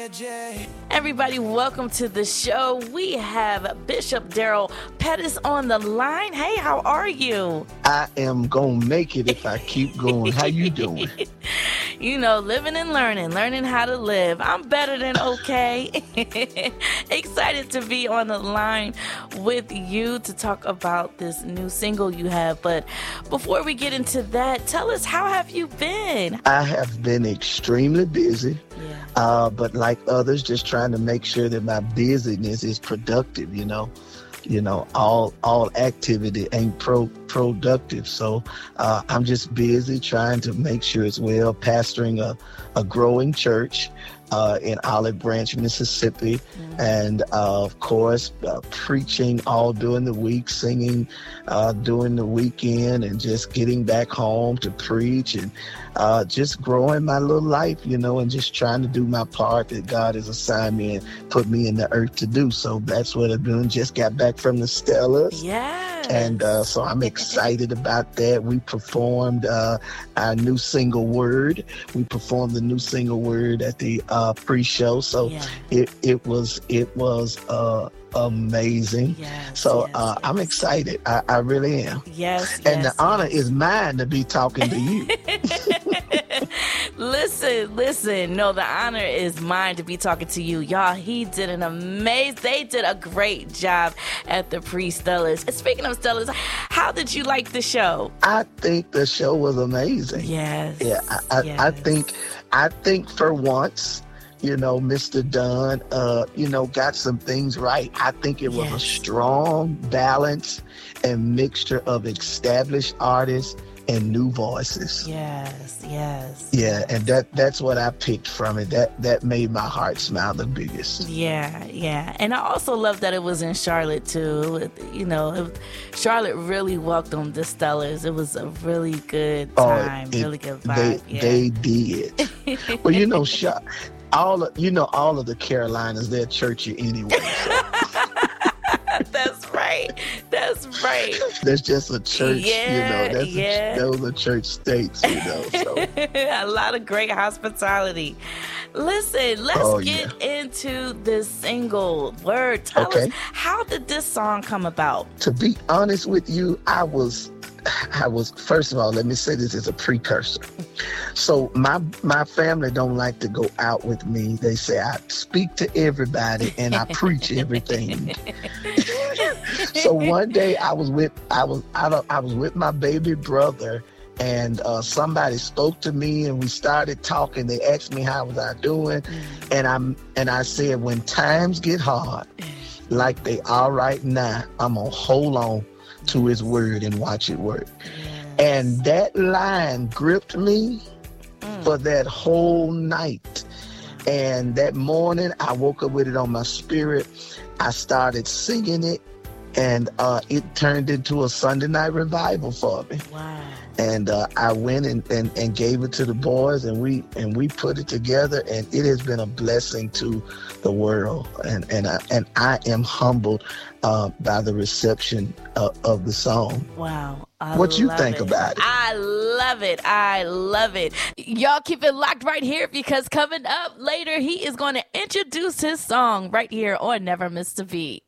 Everybody, welcome to the show. We have Bishop Darrell Pettis on the line. Hey, how are you? I am going to make it if I keep going. How you doing? You know, living and learning how to live. I'm better than okay. Excited to be on the line with you to talk about this new single you have. But before we get into that, tell us, how have you been? I have been extremely busy. Yeah. But like others, just trying to make sure that my busyness is productive, you know. All activity ain't productive. So I'm just busy trying to make sure it's well, pastoring a growing church in Olive Branch, Mississippi. Mm-hmm. And of course, preaching all during the week, singing during the weekend, and just getting back home to preach, and just growing my little life, you know, and just trying to do my part that God has assigned me and put me in the earth to do. So that's what I'm doing. Just got back from the Stellars. Yeah. And so I'm excited about that. We performed our new single Word. We performed the new single Word at the pre-show. So yeah. it was amazing. Yes, so yes. I'm excited. I really am. Yes. And the honor is mine to be talking to you. Listen. No, the honor is mine to be talking to you. Y'all, they did a great job at the pre-Stellars. Speaking of Stellars, how did you like the show? I think the show was amazing. Yes. Yeah, I think for once, you know, Mr. Dunn, got some things right. I think it was a strong balance and mixture of established artists and new voices. Yes. Yeah, and that's what I picked from it. That made my heart smile the biggest. Yeah. And I also love that it was in Charlotte too. You know, Charlotte really welcomed the Stellars. It was a really good time, really good vibe. They did. Well, you know, all of the Carolinas, they're churchy anyway. So. That's right. There's just a church, those are church states, you know. So. A lot of great hospitality. Listen, let's get into this single Word. Tell us, how did this song come about? To be honest with you, I was first of all, let me say this as a precursor. So my family don't like to go out with me. They say I speak to everybody and I preach everything. So one day I was with my baby brother, and somebody spoke to me and we started talking. They asked me how was I doing, and I said, when times get hard like they are right now, I'm gonna hold on to His word and watch it work. Yes. And that line gripped me for that whole night. And that morning I woke up with it on my spirit. I started singing it, and it turned into a Sunday night revival for me. Wow. And I went and gave it to the boys, and we put it together, and it has been a blessing to the world. And I am humbled by the reception of the song. Wow. What you think about it? I love it. Y'all keep it locked right here, because coming up later, he is going to introduce his song right here on Never Miss a Beat.